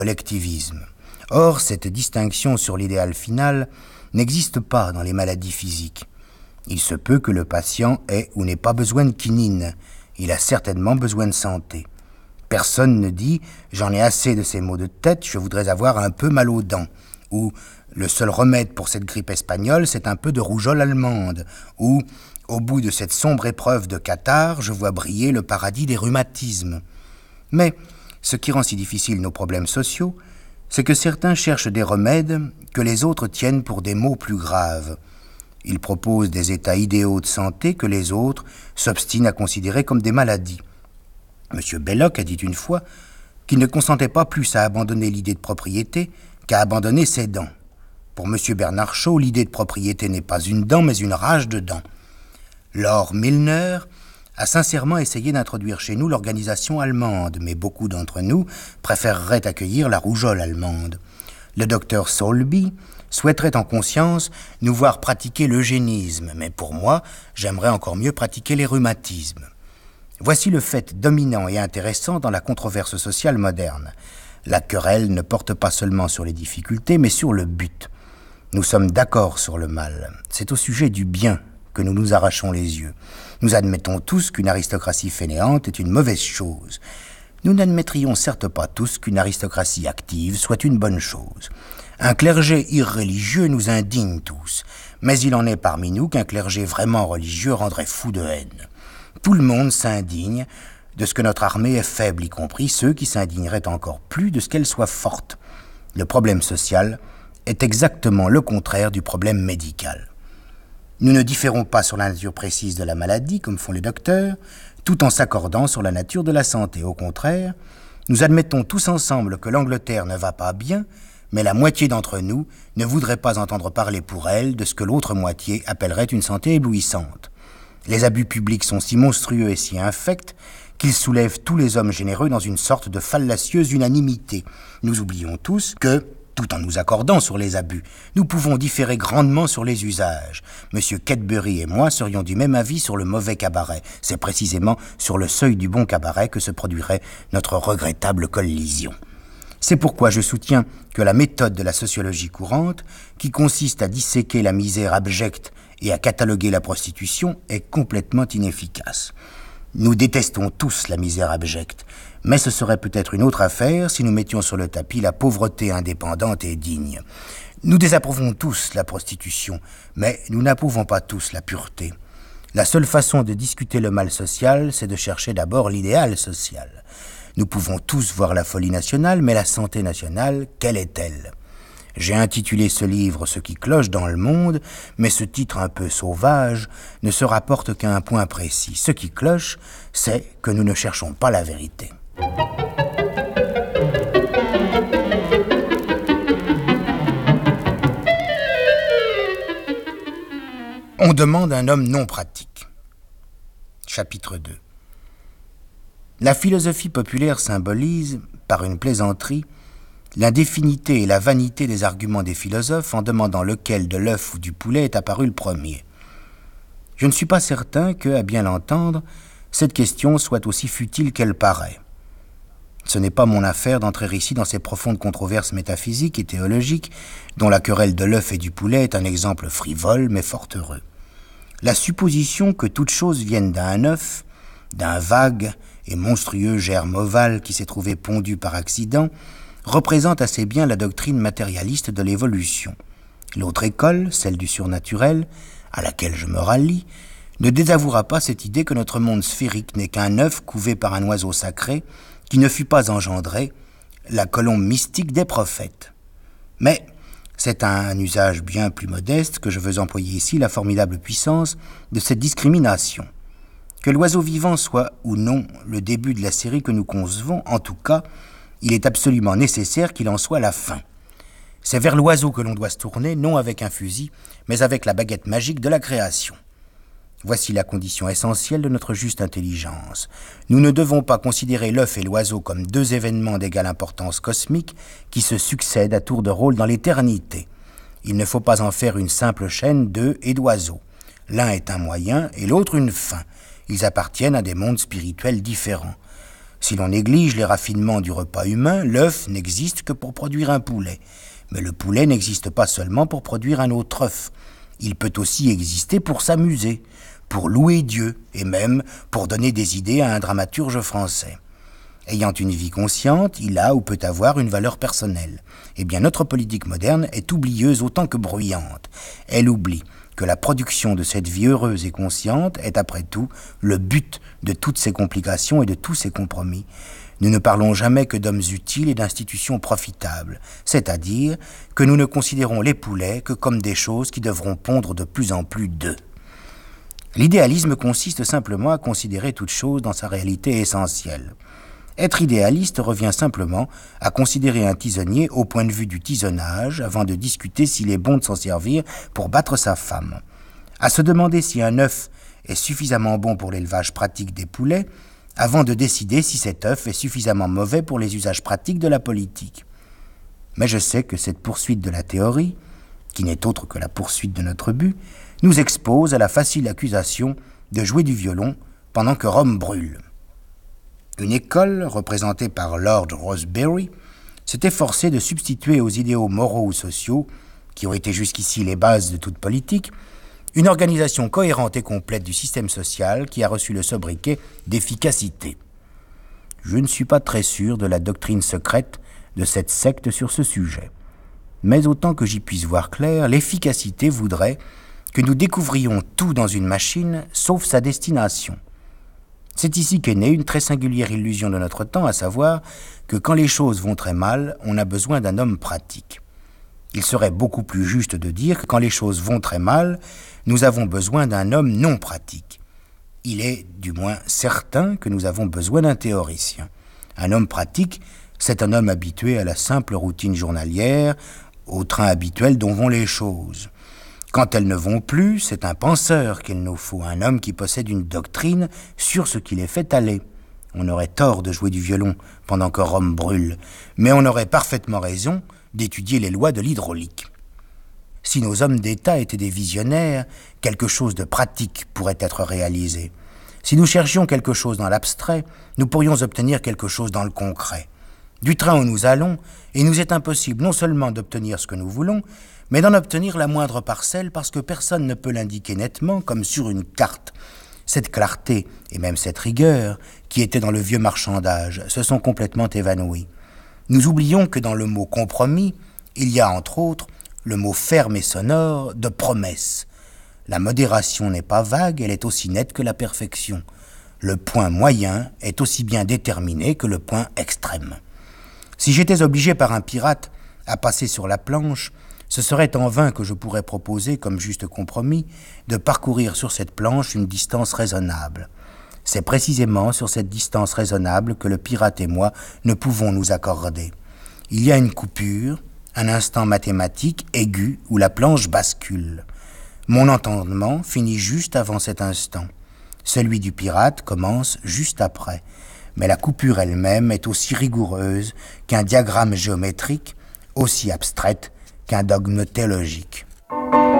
collectivisme. Or, cette distinction sur l'idéal final n'existe pas dans les maladies physiques. Il se peut que le patient ait ou n'ait pas besoin de quinine. Il a certainement besoin de santé. Personne ne dit « j'en ai assez de ces maux de tête, je voudrais avoir un peu mal aux dents » ou « le seul remède pour cette grippe espagnole, c'est un peu de rougeole allemande » ou « au bout de cette sombre épreuve de catarrhe, je vois briller le paradis des rhumatismes ». Mais ce qui rend si difficile nos problèmes sociaux, c'est que certains cherchent des remèdes que les autres tiennent pour des maux plus graves. Ils proposent des états idéaux de santé que les autres s'obstinent à considérer comme des maladies. M. Belloc a dit une fois qu'il ne consentait pas plus à abandonner l'idée de propriété qu'à abandonner ses dents. Pour M. Bernard Shaw, l'idée de propriété n'est pas une dent, mais une rage de dents. Lord Milner a sincèrement essayé d'introduire chez nous l'organisation allemande, mais beaucoup d'entre nous préféreraient accueillir la rougeole allemande. Le docteur Solby souhaiterait en conscience nous voir pratiquer l'eugénisme, mais pour moi, j'aimerais encore mieux pratiquer les rhumatismes. Voici le fait dominant et intéressant dans la controverse sociale moderne. La querelle ne porte pas seulement sur les difficultés, mais sur le but. Nous sommes d'accord sur le mal. C'est au sujet du bien que nous nous arrachons les yeux. Nous admettons tous qu'une aristocratie fainéante est une mauvaise chose. Nous n'admettrions certes pas tous qu'une aristocratie active soit une bonne chose. Un clergé irréligieux nous indigne tous, mais il en est parmi nous qu'un clergé vraiment religieux rendrait fou de haine. Tout le monde s'indigne de ce que notre armée est faible, y compris ceux qui s'indigneraient encore plus de ce qu'elle soit forte. Le problème social est exactement le contraire du problème médical. Nous ne différons pas sur la nature précise de la maladie, comme font les docteurs, tout en s'accordant sur la nature de la santé. Au contraire, nous admettons tous ensemble que l'Angleterre ne va pas bien, mais la moitié d'entre nous ne voudrait pas entendre parler pour elle de ce que l'autre moitié appellerait une santé éblouissante. Les abus publics sont si monstrueux et si infects qu'ils soulèvent tous les hommes généreux dans une sorte de fallacieuse unanimité. Nous oublions tous que, tout en nous accordant sur les abus, nous pouvons différer grandement sur les usages. Monsieur Cadbury et moi serions du même avis sur le mauvais cabaret. C'est précisément sur le seuil du bon cabaret que se produirait notre regrettable collision. C'est pourquoi je soutiens que la méthode de la sociologie courante, qui consiste à disséquer la misère abjecte et à cataloguer la prostitution, est complètement inefficace. Nous détestons tous la misère abjecte, mais ce serait peut-être une autre affaire si nous mettions sur le tapis la pauvreté indépendante et digne. Nous désapprouvons tous la prostitution, mais nous n'approuvons pas tous la pureté. La seule façon de discuter le mal social, c'est de chercher d'abord l'idéal social. Nous pouvons tous voir la folie nationale, mais la santé nationale, quelle est-elle ? J'ai intitulé ce livre « Ce qui cloche dans le monde », mais ce titre un peu sauvage ne se rapporte qu'à un point précis. Ce qui cloche, c'est que nous ne cherchons pas la vérité. On demande un homme non pratique. Chapitre 2. La philosophie populaire symbolise, par une plaisanterie, l'indéfinité et la vanité des arguments des philosophes en demandant lequel de l'œuf ou du poulet est apparu le premier. Je ne suis pas certain que, à bien l'entendre, cette question soit aussi futile qu'elle paraît. Ce n'est pas mon affaire d'entrer ici dans ces profondes controverses métaphysiques et théologiques dont la querelle de l'œuf et du poulet est un exemple frivole mais fort heureux. La supposition que toute chose vienne d'un œuf, d'un vague et monstrueux germe ovale qui s'est trouvé pondu par accident, représente assez bien la doctrine matérialiste de l'évolution. L'autre école, celle du surnaturel, à laquelle je me rallie, ne désavouera pas cette idée que notre monde sphérique n'est qu'un œuf couvé par un oiseau sacré qui ne fut pas engendré, la colombe mystique des prophètes. Mais c'est à un usage bien plus modeste que je veux employer ici la formidable puissance de cette discrimination. Que l'oiseau vivant soit ou non le début de la série que nous concevons, en tout cas, il est absolument nécessaire qu'il en soit la fin. C'est vers l'oiseau que l'on doit se tourner, non avec un fusil, mais avec la baguette magique de la création. Voici la condition essentielle de notre juste intelligence. Nous ne devons pas considérer l'œuf et l'oiseau comme deux événements d'égale importance cosmique qui se succèdent à tour de rôle dans l'éternité. Il ne faut pas en faire une simple chaîne d'œufs et d'oiseaux. L'un est un moyen et l'autre une fin. Ils appartiennent à des mondes spirituels différents. Si l'on néglige les raffinements du repas humain, l'œuf n'existe que pour produire un poulet. Mais le poulet n'existe pas seulement pour produire un autre œuf. Il peut aussi exister pour s'amuser, pour louer Dieu, et même pour donner des idées à un dramaturge français. Ayant une vie consciente, il a ou peut avoir une valeur personnelle. Eh bien, notre politique moderne est oublieuse autant que bruyante. Elle oublie que la production de cette vie heureuse et consciente est après tout le but de toutes ces complications et de tous ces compromis. Nous ne parlons jamais que d'hommes utiles et d'institutions profitables, c'est-à-dire que nous ne considérons les poulets que comme des choses qui devront pondre de plus en plus d'œufs. L'idéalisme consiste simplement à considérer toute chose dans sa réalité essentielle. Être idéaliste revient simplement à considérer un tisonnier au point de vue du tisonnage avant de discuter s'il est bon de s'en servir pour battre sa femme. À se demander si un œuf est suffisamment bon pour l'élevage pratique des poulets avant de décider si cet œuf est suffisamment mauvais pour les usages pratiques de la politique. Mais je sais que cette poursuite de la théorie, qui n'est autre que la poursuite de notre but, nous expose à la facile accusation de jouer du violon pendant que Rome brûle. Une école, représentée par Lord Rosebery, s'est efforcée de substituer aux idéaux moraux ou sociaux, qui ont été jusqu'ici les bases de toute politique, une organisation cohérente et complète du système social qui a reçu le sobriquet d'efficacité. Je ne suis pas très sûr de la doctrine secrète de cette secte sur ce sujet. Mais autant que j'y puisse voir clair, l'efficacité voudrait que nous découvrions tout dans une machine, sauf sa destination. C'est ici qu'est née une très singulière illusion de notre temps, à savoir que quand les choses vont très mal, on a besoin d'un homme pratique. Il serait beaucoup plus juste de dire que quand les choses vont très mal, nous avons besoin d'un homme non pratique. Il est du moins certain que nous avons besoin d'un théoricien. Un homme pratique, c'est un homme habitué à la simple routine journalière, au train habituel dont vont les choses. Quand elles ne vont plus, c'est un penseur qu'il nous faut, un homme qui possède une doctrine sur ce qui les fait aller. On aurait tort de jouer du violon pendant que Rome brûle, mais on aurait parfaitement raison d'étudier les lois de l'hydraulique. Si nos hommes d'État étaient des visionnaires, quelque chose de pratique pourrait être réalisé. Si nous cherchions quelque chose dans l'abstrait, nous pourrions obtenir quelque chose dans le concret. Du train où nous allons, il nous est impossible non seulement d'obtenir ce que nous voulons, mais d'en obtenir la moindre parcelle parce que personne ne peut l'indiquer nettement comme sur une carte. Cette clarté et même cette rigueur qui étaient dans le vieux marchandage se sont complètement évanouies. Nous oublions que dans le mot compromis, il y a entre autres le mot ferme et sonore de promesse. La modération n'est pas vague, elle est aussi nette que la perfection. Le point moyen est aussi bien déterminé que le point extrême. Si j'étais obligé par un pirate à passer sur la planche, ce serait en vain que je pourrais proposer, comme juste compromis, de parcourir sur cette planche une distance raisonnable. C'est précisément sur cette distance raisonnable que le pirate et moi ne pouvons nous accorder. Il y a une coupure, un instant mathématique aigu où la planche bascule. Mon entendement finit juste avant cet instant. Celui du pirate commence juste après. Mais la coupure elle-même est aussi rigoureuse qu'un diagramme géométrique, aussi abstraite qu'un dogme théologique.